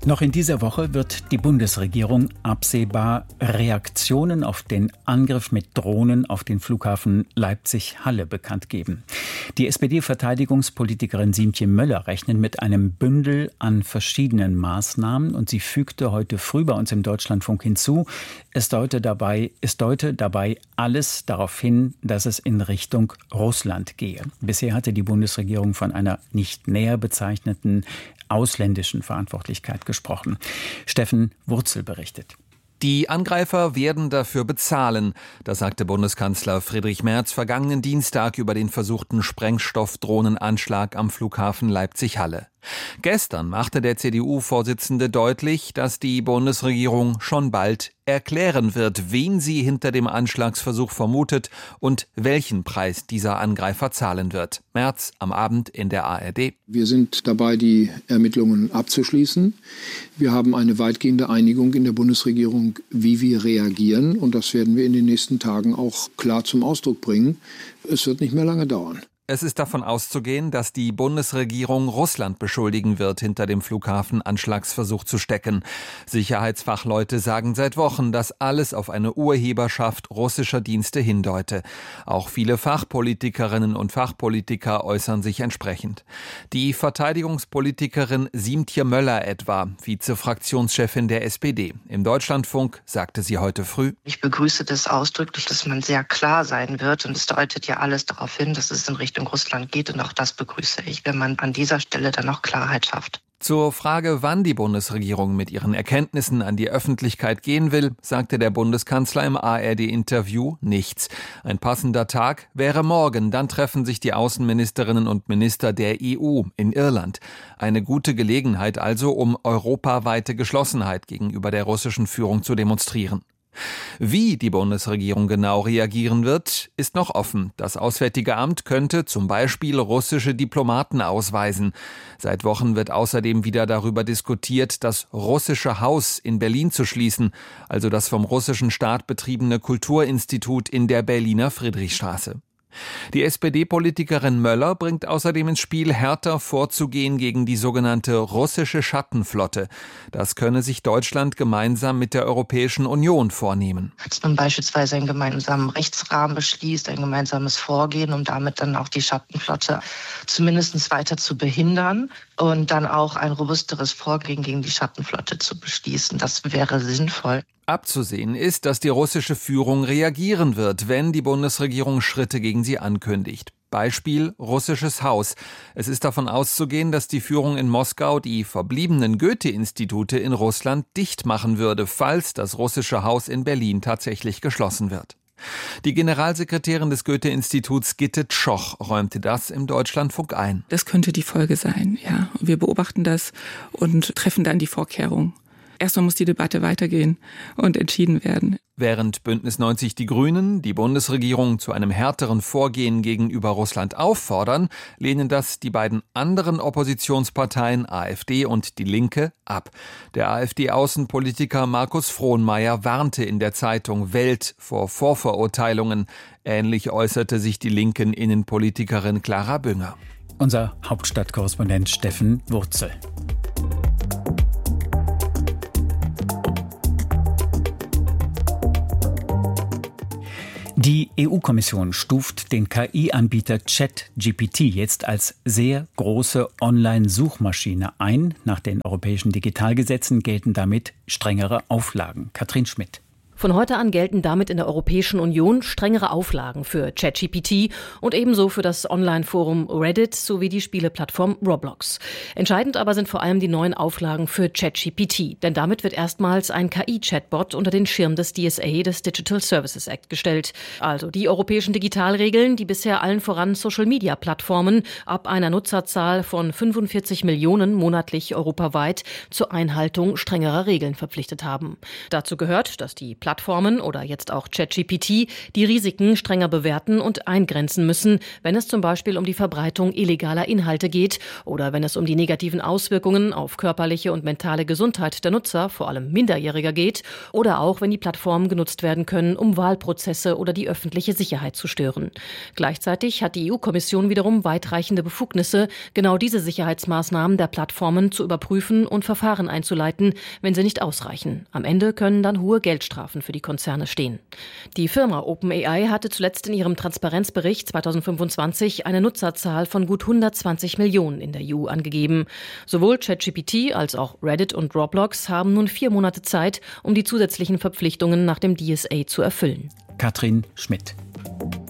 Noch in dieser Woche wird die Bundesregierung absehbar Reaktionen auf den Angriff mit Drohnen auf den Flughafen Leipzig-Halle bekannt geben. Die SPD-Verteidigungspolitikerin Siemtje Möller rechnet mit einem Bündel an verschiedenen Maßnahmen und sie fügte heute früh bei uns im Deutschlandfunk hinzu, es deute dabei alles darauf hin, dass es in Richtung Russland gehe. Bisher hatte die Bundesregierung von einer nicht näher bezeichneten ausländischen Verantwortlichkeit gesprochen. Steffen Wurzel berichtet. Die Angreifer werden dafür bezahlen, das sagte Bundeskanzler Friedrich Merz vergangenen Dienstag über den versuchten Sprengstoffdrohnenanschlag am Flughafen Leipzig-Halle. Gestern machte der CDU-Vorsitzende deutlich, dass die Bundesregierung schon bald erklären wird, wen sie hinter dem Anschlagsversuch vermutet und welchen Preis dieser Angreifer zahlen wird. Merz am Abend in der ARD. Wir sind dabei, die Ermittlungen abzuschließen. Wir haben eine weitgehende Einigung in der Bundesregierung, wie wir reagieren. Und das werden wir in den nächsten Tagen auch klar zum Ausdruck bringen. Es wird nicht mehr lange dauern. Es ist davon auszugehen, dass die Bundesregierung Russland beschuldigen wird, hinter dem Flughafenanschlagsversuch zu stecken. Sicherheitsfachleute sagen seit Wochen, dass alles auf eine Urheberschaft russischer Dienste hindeute. Auch viele Fachpolitikerinnen und Fachpolitiker äußern sich entsprechend. Die Verteidigungspolitikerin Siemtje Möller etwa, Vizefraktionschefin der SPD. Im Deutschlandfunk sagte sie heute früh: Ich begrüße das ausdrücklich, dass man sehr klar sein wird. Und es deutet ja alles darauf hin, dass es in Richtung Russland geht, und auch das begrüße ich, wenn man an dieser Stelle dann noch Klarheit schafft. Zur Frage, wann die Bundesregierung mit ihren Erkenntnissen an die Öffentlichkeit gehen will, sagte der Bundeskanzler im ARD-Interview nichts. Ein passender Tag wäre morgen, dann treffen sich die Außenministerinnen und Minister der EU in Irland. Eine gute Gelegenheit also, um europaweite Geschlossenheit gegenüber der russischen Führung zu demonstrieren. Wie die Bundesregierung genau reagieren wird, ist noch offen. Das Auswärtige Amt könnte zum Beispiel russische Diplomaten ausweisen. Seit Wochen wird außerdem wieder darüber diskutiert, das Russische Haus in Berlin zu schließen, also das vom russischen Staat betriebene Kulturinstitut in der Berliner Friedrichstraße. Die SPD-Politikerin Möller bringt außerdem ins Spiel, härter vorzugehen gegen die sogenannte russische Schattenflotte. Das könne sich Deutschland gemeinsam mit der Europäischen Union vornehmen. Dass man beispielsweise einen gemeinsamen Rechtsrahmen beschließt, ein gemeinsames Vorgehen, um damit dann auch die Schattenflotte zumindest weiter zu behindern und dann auch ein robusteres Vorgehen gegen die Schattenflotte zu beschließen. Das wäre sinnvoll. Abzusehen ist, dass die russische Führung reagieren wird, wenn die Bundesregierung Schritte gegen sie ankündigt. Beispiel Russisches Haus. Es ist davon auszugehen, dass die Führung in Moskau die verbliebenen Goethe-Institute in Russland dicht machen würde, falls das Russische Haus in Berlin tatsächlich geschlossen wird. Die Generalsekretärin des Goethe-Instituts Gitte Tschoch räumte das im Deutschlandfunk ein. Das könnte die Folge sein, ja. Wir beobachten das und treffen dann die Vorkehrungen. Erstmal muss die Debatte weitergehen und entschieden werden. Während Bündnis 90 Die Grünen die Bundesregierung zu einem härteren Vorgehen gegenüber Russland auffordern, lehnen das die beiden anderen Oppositionsparteien AfD und Die Linke ab. Der AfD-Außenpolitiker Markus Frohnmayer warnte in der Zeitung Welt vor Vorverurteilungen. Ähnlich äußerte sich die linken Innenpolitikerin Clara Bünger. Unser Hauptstadtkorrespondent Steffen Wurzel. Die EU-Kommission stuft den KI-Anbieter ChatGPT jetzt als sehr große Online-Suchmaschine ein. Nach den europäischen Digitalgesetzen gelten damit strengere Auflagen. Katrin Schmidt. Von heute an gelten damit in der Europäischen Union strengere Auflagen für ChatGPT und ebenso für das Online-Forum Reddit sowie die Spieleplattform Roblox. Entscheidend aber sind vor allem die neuen Auflagen für ChatGPT, denn damit wird erstmals ein KI-Chatbot unter den Schirm des DSA, des Digital Services Act, gestellt. Also die europäischen Digitalregeln, die bisher allen voran Social-Media-Plattformen ab einer Nutzerzahl von 45 Millionen monatlich europaweit zur Einhaltung strengerer Regeln verpflichtet haben. Dazu gehört, dass die Plattformen oder jetzt auch ChatGPT die Risiken strenger bewerten und eingrenzen müssen, wenn es zum Beispiel um die Verbreitung illegaler Inhalte geht oder wenn es um die negativen Auswirkungen auf körperliche und mentale Gesundheit der Nutzer, vor allem Minderjähriger, geht oder auch wenn die Plattformen genutzt werden können, um Wahlprozesse oder die öffentliche Sicherheit zu stören. Gleichzeitig hat die EU-Kommission wiederum weitreichende Befugnisse, genau diese Sicherheitsmaßnahmen der Plattformen zu überprüfen und Verfahren einzuleiten, wenn sie nicht ausreichen. Am Ende können dann hohe Geldstrafen für die Konzerne stehen. Die Firma OpenAI hatte zuletzt in ihrem Transparenzbericht 2025 eine Nutzerzahl von gut 120 Millionen in der EU angegeben. Sowohl ChatGPT als auch Reddit und Roblox haben nun 4 Monate Zeit, um die zusätzlichen Verpflichtungen nach dem DSA zu erfüllen. Katrin Schmidt.